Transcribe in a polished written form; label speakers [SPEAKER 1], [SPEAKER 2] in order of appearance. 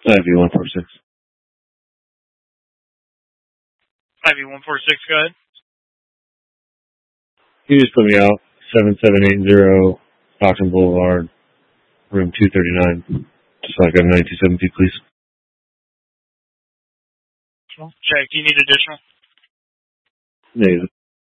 [SPEAKER 1] IV-146.
[SPEAKER 2] IV-146, go ahead.
[SPEAKER 1] You just put me out. 7780 Stockton Boulevard, room 239. Just like a 927P, please.
[SPEAKER 2] Check. Do you need additional?
[SPEAKER 1] Negative.